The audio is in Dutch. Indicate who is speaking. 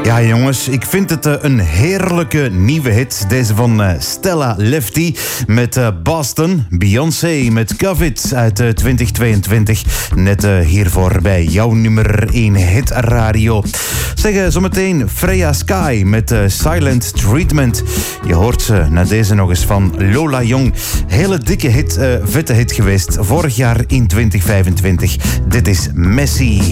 Speaker 1: Ja jongens, ik vind het een heerlijke nieuwe hit. Deze van Stella Lefty met Boston. Beyoncé met Covid uit 2022. Net hiervoor bij jouw nummer 1 hit radio. Zeg zometeen Freya Sky met Silent Treatment. Je hoort ze na deze nog eens van Lola Young. Hele dikke hit, vette hit geweest. Vorig jaar in 2025. Dit is Messi.